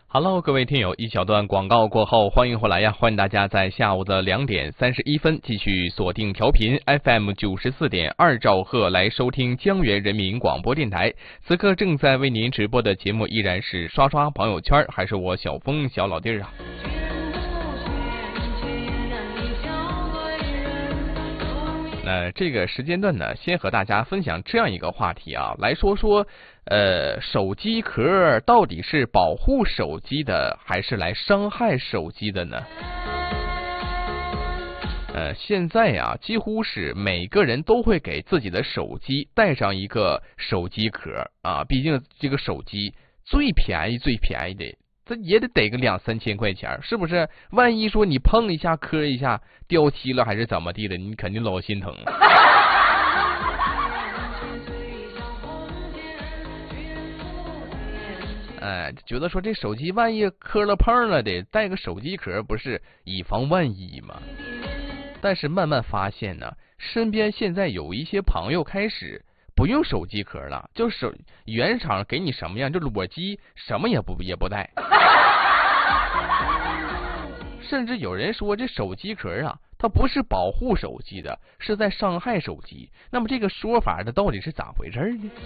Hello， 各位听友，一小段广告过后，欢迎回来呀！欢迎大家在下午的2点31分继续锁定调频 FM 94.2兆赫来收听江源人民广播电台。此刻正在为您直播的节目依然是刷刷朋友圈，还是我小峰小老弟啊。这个时间段呢，先和大家分享这样一个话题啊，来说说手机壳到底是保护手机的，还是来伤害手机的呢？现在呀，几乎是每个人都会给自己的手机带上一个手机壳啊，毕竟这个手机最便宜的。这也得个2-3千块钱，是不是？万一说你碰一下磕一下掉漆了还是怎么地的，你肯定老心疼。觉得说这手机万一磕了碰了的，带个手机壳不是以防万一吗？但是慢慢发现呢，身边现在有一些朋友开始不用手机壳了，就是原厂给你什么样就裸机，什么也不带。甚至有人说这手机壳啊，它不是保护手机的，是在伤害手机。那么这个说法它到底是咋回事呢？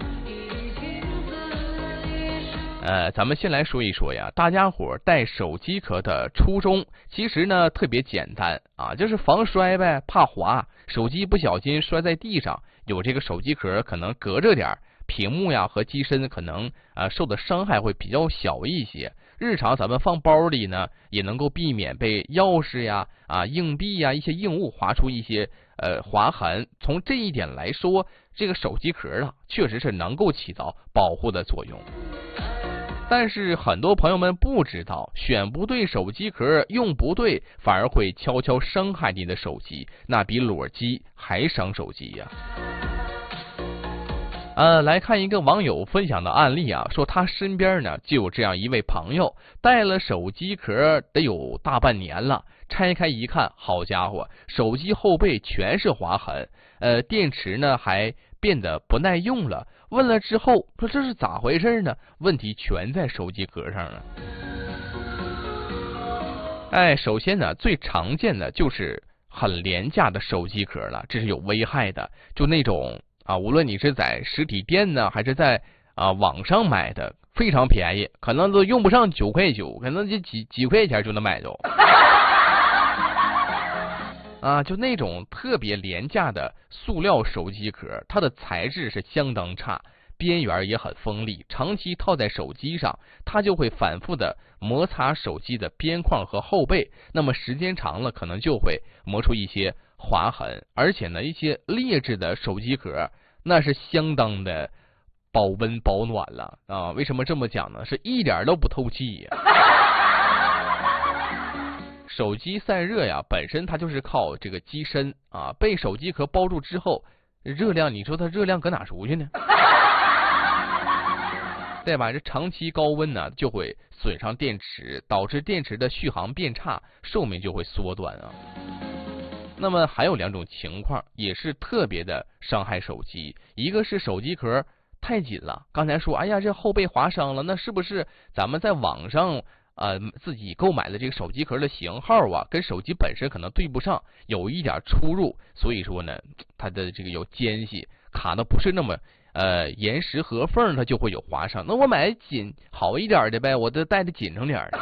咱们先来说一说呀，大家伙带手机壳的初衷其实呢特别简单啊，就是防摔呗，怕滑，手机不小心摔在地上，有这个手机壳可能隔着点，屏幕呀和机身可能受的伤害会比较小一些。日常咱们放包里呢，也能够避免被钥匙呀、硬币呀一些硬物划出一些划痕。从这一点来说，这个手机壳啊，确实是能够起到保护的作用。但是很多朋友们不知道，选不对手机壳，用不对，反而会悄悄伤害你的手机，那比裸机还伤手机呀。来看一个网友分享的案例啊，说他身边呢就有这样一位朋友，带了手机壳得有大半年了，拆开一看，好家伙，手机后背全是划痕，电池呢还变得不耐用了。问了之后说这是咋回事呢？问题全在手机壳上了。首先呢，最常见的就是很廉价的手机壳了，这是有危害的，就那种无论你是在实体店呢，还是在网上买的，非常便宜，可能都用不上9块9，可能就几块钱就能买着。就那种特别廉价的塑料手机壳，它的材质是相当差，边缘也很锋利，长期套在手机上，它就会反复的摩擦手机的边框和后背，那么时间长了可能就会磨出一些划痕。而且呢，一些劣质的手机壳那是相当的保温保暖了啊！为什么这么讲呢？是一点都不透气呀。手机散热呀，本身它就是靠这个机身被手机壳包住之后，热量你说它热量搁哪出去呢？对吧？这长期高温呢，就会损伤电池，导致电池的续航变差，寿命就会缩短啊。那么还有2种情况也是特别的伤害手机，一个是手机壳太紧了，刚才说哎呀这后背划伤了，那是不是咱们在网上自己购买的这个手机壳的型号跟手机本身可能对不上，有一点出入，所以说呢它的这个有间隙，卡的不是那么严实合缝，它就会有划伤。那我买紧好一点的呗，我得带的紧成点的。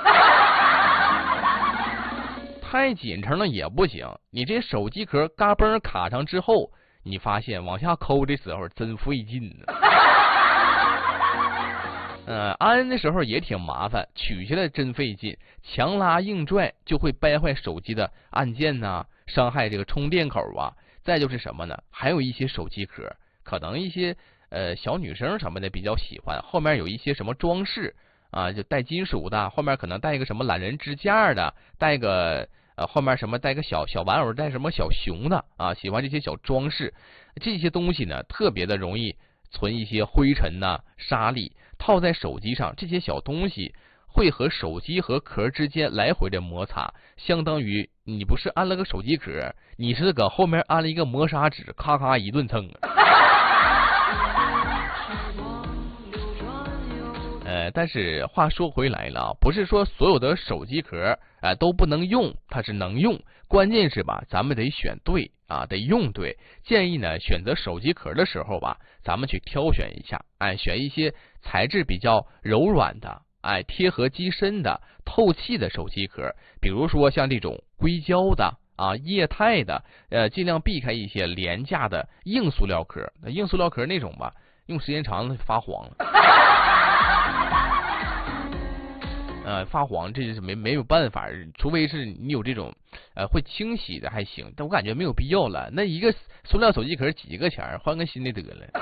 太紧成了也不行，你这手机壳嘎嘣卡上之后，你发现往下抠的时候真费劲呢。安的时候也挺麻烦，取下来真费劲，强拉硬拽就会掰坏手机的按键呐，伤害这个充电口啊。再就是什么呢？还有一些手机壳，可能一些小女生什么的比较喜欢，后面有一些什么装饰就带金属的，后面可能带一个什么懒人支架的，带个后面什么带个小玩偶，带什么小熊的喜欢这些小装饰，这些东西呢特别的容易存一些灰尘沙粒，套在手机上，这些小东西会和手机和壳之间来回的摩擦，相当于你不是安了个手机壳，你是搁后面安了一个磨砂纸，咔咔一顿蹭但是话说回来了，不是说所有的手机壳都不能用，它是能用，关键是吧，咱们得选对啊，得用对。建议呢，选择手机壳的时候吧，咱们去挑选一下，选一些材质比较柔软的，贴合机身的、透气的手机壳，比如说像这种硅胶的液态的，尽量避开一些廉价的硬塑料壳。硬塑料壳那种吧，用时间长了发黄了。发黄这是没有办法，除非是你有这种会清洗的还行，但我感觉没有必要了。那一个塑料手机壳几个钱，换个新的得了。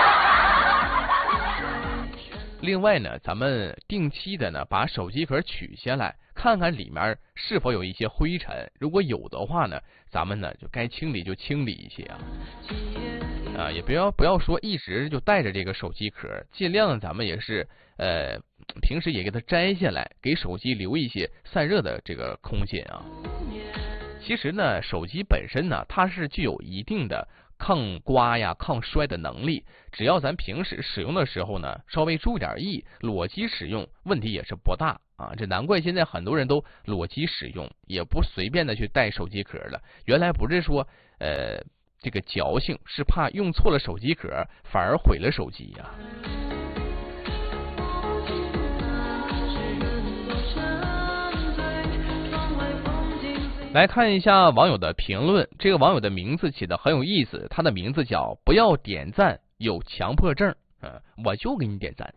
另外呢，咱们定期的呢把手机壳取下来，看看里面是否有一些灰尘，如果有的话呢，咱们呢就该清理就清理一些也不要说一直就带着这个手机壳，尽量咱们也是平时也给它摘下来，给手机留一些散热的这个空间啊。其实呢，手机本身呢，它是具有一定的抗刮呀、抗摔的能力，只要咱平时使用的时候呢，稍微注点意，裸机使用问题也是不大啊。这难怪现在很多人都裸机使用，也不随便的去带手机壳了。原来不是说这个矫情，是怕用错了手机壳，反而毁了手机呀。来看一下网友的评论，这个网友的名字起得很有意思，他的名字叫不要点赞有强迫症，我就给你点赞。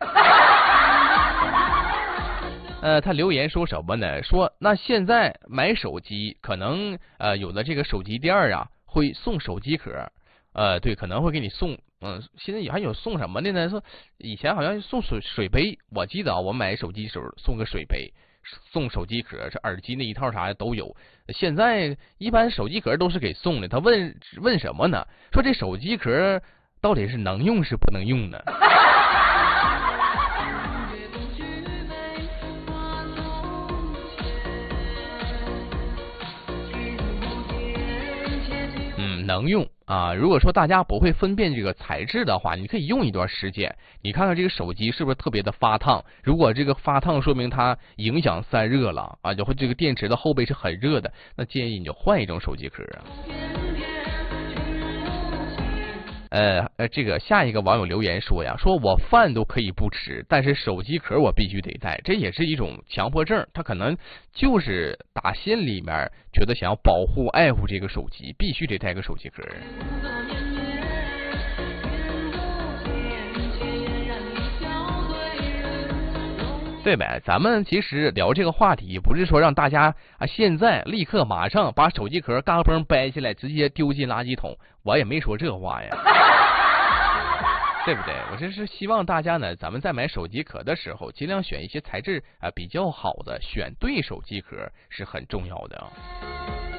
他留言说什么呢？说那现在买手机可能有的这个手机店会送手机壳，对，可能会给你送，现在还有送什么的呢？说以前好像送水杯，我记得我买手机时候送个水杯。送手机壳，这耳机那一套啥的都有。现在一般手机壳都是给送的。他问什么呢？说这手机壳到底是能用是不能用呢？能用啊！如果说大家不会分辨这个材质的话，你可以用一段时间，你看看这个手机是不是特别的发烫。如果这个发烫说明它影响散热了就会这个电池的后背是很热的，那建议你就换一种手机壳这个下一个网友留言说呀，说我饭都可以不吃，但是手机壳我必须得带，这也是一种强迫症。他可能就是打心里面觉得想要保护爱护这个手机，必须得带个手机壳。对呗，咱们其实聊这个话题，不是说让大家现在立刻马上把手机壳嘎嘣掰下来，直接丢进垃圾桶。我也没说这话呀，对不对？我这是希望大家呢，咱们在买手机壳的时候，尽量选一些材质比较好的，选对手机壳是很重要的